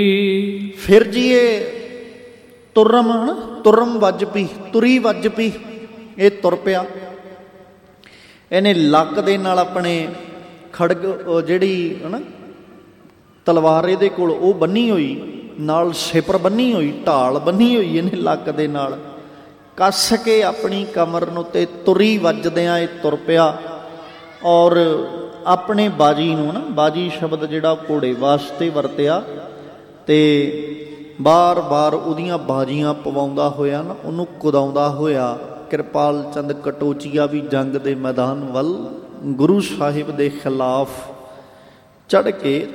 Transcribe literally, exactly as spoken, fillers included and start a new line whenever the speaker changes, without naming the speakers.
ਫਿਰ ਜੀ ਇਹ ਤੁਰਮ ਹਨਾ, ਤੁਰਮ ਵੱਜ ਪਈ, ਤੁਰੀ ਵੱਜ ਪਈ, ਇਹ ਤੁਰ ਪਿਆ। ਇਹਨੇ ਲੱਕ ਦੇ ਨਾਲ ਆਪਣੇ ਖੜਗ ਜਿਹੜੀ ਹਨਾ ਤਲਵਾਰ ਇਹਦੇ ਕੋਲ ਉਹ ਬੰਨੀ ਹੋਈ, ਨਾਲ ਸਿਪਰ ਬੰਨੀ ਹੋਈ, ਢਾਲ ਬੰਨੀ ਹੋਈ ਇਹਨੇ ਲੱਕ ਦੇ ਨਾਲ, ਕੱਸ ਕੇ ਆਪਣੀ ਕਮਰ ਨੂੰ ਤੇ ਤੁਰੀ ਵੱਜਦਿਆਂ ਇਹ ਤੁਰ ਪਿਆ। ਔਰ ਆਪਣੇ ਬਾਜੀ ਨੂੰ ਨਾ, ਬਾਜੀ ਸ਼ਬਦ ਜਿਹੜਾ ਘੋੜੇ ਵਾਸਤੇ ਵਰਤਿਆ, ਤੇ ਬਾਰ ਬਾਰ ਉਹਦੀਆਂ ਬਾਜੀਆਂ ਪਵਾਉਂਦਾ ਹੋਇਆ ਨਾ, ਉਹਨੂੰ ਕੁਦਾਉਂਦਾ ਹੋਇਆ ਕਿਰਪਾਲ ਚੰਦ ਕਟੋਚੀਆ ਵੀ ਜੰਗ ਦੇ ਮੈਦਾਨ ਵੱਲ ਗੁਰੂ ਸਾਹਿਬ ਦੇ ਖਿਲਾਫ ਚੜ੍ਹ ਕੇ